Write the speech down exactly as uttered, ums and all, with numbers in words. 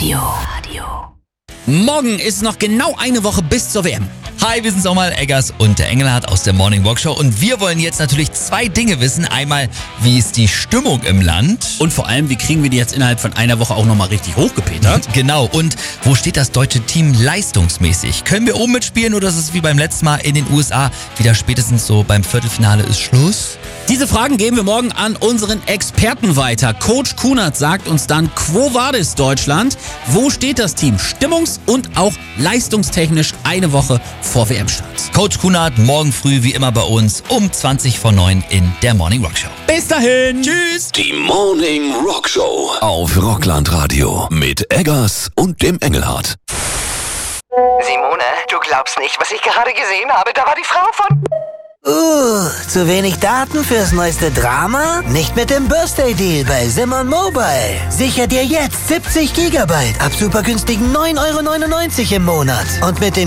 Morgen ist noch genau eine Woche bis zur W M. Hi, wir sind nochmal Eggers und der Engelhardt aus der Morning Walk Show und wir wollen jetzt natürlich zwei Dinge wissen. Einmal, wie ist die Stimmung im Land? Und vor allem, wie kriegen wir die jetzt innerhalb von einer Woche auch nochmal richtig hochgepetert? Genau, und wo steht das deutsche Team leistungsmäßig? Können wir oben mitspielen oder ist es wie beim letzten Mal in den U S A wieder spätestens so beim Viertelfinale ist Schluss? Diese Fragen geben wir morgen an unseren Experten weiter. Coach Kunert sagt uns dann, Quo Vadis Deutschland? Wo steht das Team stimmungs- und auch leistungstechnisch eine Woche vor W M-Start? Coach Kunert morgen früh wie immer bei uns um zwanzig vor neun in der Morning Rock Show. Bis dahin. Tschüss. Die Morning Rock Show auf Rockland Radio mit Eggers und dem Engelhardt. Simone, du glaubst nicht, was ich gerade gesehen habe. Da war die Frau von... Uh, zu wenig Daten fürs neueste Drama? Nicht mit dem Birthday Deal bei Simon Mobile. Sicher dir jetzt siebzig Gigabyte ab super günstigen neun Euro neunundneunzig im Monat. Und mit den